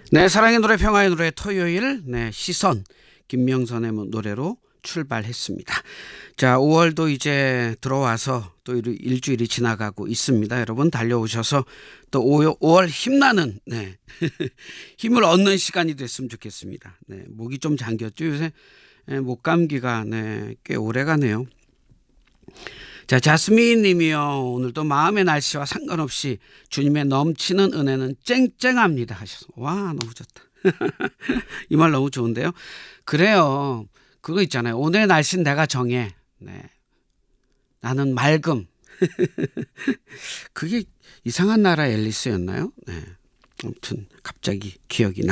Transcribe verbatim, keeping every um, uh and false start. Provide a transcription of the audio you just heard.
네, 사랑의 노래 평화의 노래 토요일 네, 시선 김명선의 노래로 출발했습니다. 자, 오월도 이제 들어와서 또 일- 일주일이 지나가고 있습니다. 여러분 달려오셔서 또 오월 힘나는 네. 힘을 얻는 시간이 됐으면 좋겠습니다. 네, 목이 좀 잠겼죠. 요새 네, 목 감기가 네, 꽤 오래가네요. 자, 자스민 님이요. 오늘도 마음의 날씨와 상관없이 주님의 넘치는 은혜는 쨍쨍합니다 하셔서 와, 너무 좋다. 이 말 너무 좋은데요. 그래요. 그거 있잖아요. 오늘 날씨는 내가 정해. 네. 나는 맑음. 그게 이상한 나라 앨리스였나요? 네. 아무튼 갑자기 기억이 나.